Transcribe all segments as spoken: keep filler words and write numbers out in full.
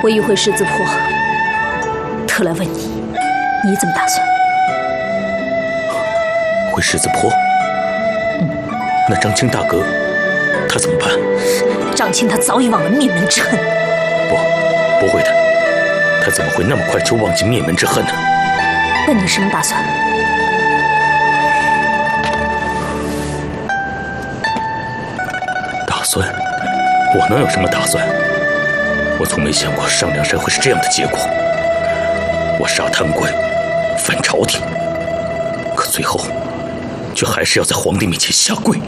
我欲回狮子坡，特来问你，你怎么打算？ 回狮子坡？嗯，那张青大哥，他怎么办？ 张青他早已忘了灭门之恨。 不，不会的，他怎么会那么快就忘记灭门之恨呢？ 那你什么打算？ 打算？我能有什么打算？我从没想过上梁山会是这样的结果。我杀贪官，反朝廷，可最后却还是要在皇帝面前下跪。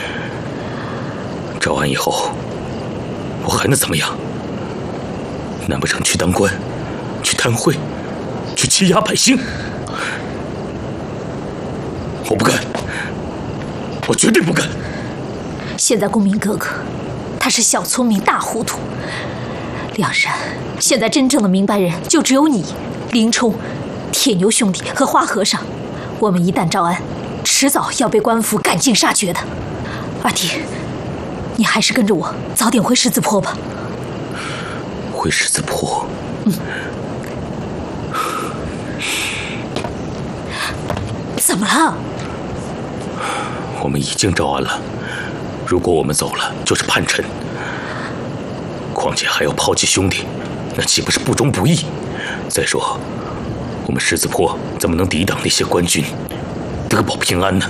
招安以后，我还能怎么样？难不成去当官，去贪贿，去欺压百姓？我不干，我绝对不干。 现在公明哥哥，他是小聪明大糊涂。梁山现在真正的明白人就只有你、林冲、铁牛兄弟和花和尚。我们一旦招安，迟早要被官府赶尽杀绝的。二弟，你还是跟着我早点回狮子坡吧。 回狮子坡？ 嗯。怎么了？ 我们已经招安了，如果我们走了，就是叛臣。况且还要抛弃兄弟，那岂不是不忠不义？再说，我们狮子坡怎么能抵挡那些官军，得保平安呢？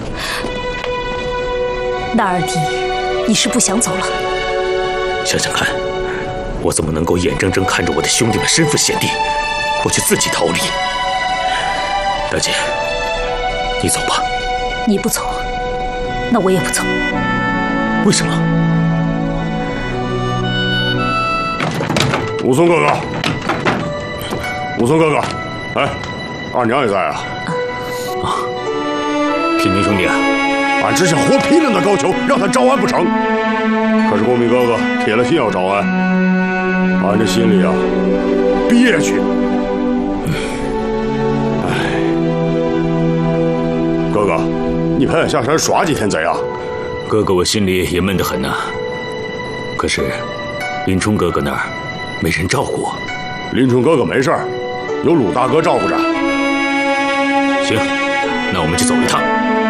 那二弟，你是不想走了？ 想想看，我怎么能够眼睁睁看着我的兄弟们身负险地，我却自己逃离？大姐，你走吧。 你不走，那我也不走。 为什么？ 武松哥哥，武松哥哥，哎，二娘也在啊。 啊，铁牛兄弟啊， 俺只想活劈了那高俅，让他招安不成？可是公明哥哥铁了心要招安，俺这心里啊憋屈。哎，哥哥，你陪俺下山耍几天贼啊？ 哥哥，我心里也闷得很呐。可是林冲哥哥那儿没人照顾我。 林冲哥哥没事儿，有鲁大哥照顾着。 行，那我们就走一趟。